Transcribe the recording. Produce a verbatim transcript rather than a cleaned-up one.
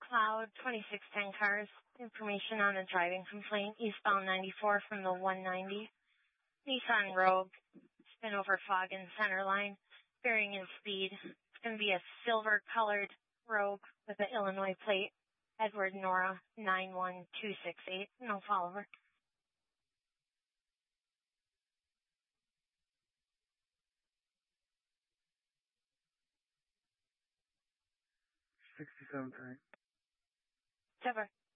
Cloud, twenty-six ten cars. Information on a driving complaint, eastbound ninety-four from the one ninety. Nissan Rogue, spin over fog in center line, varying in speed. It's going to be a silver-colored Rogue with an Illinois plate. Edward Nora, nine one two six eight. No follower. sixty-seven three. Cover.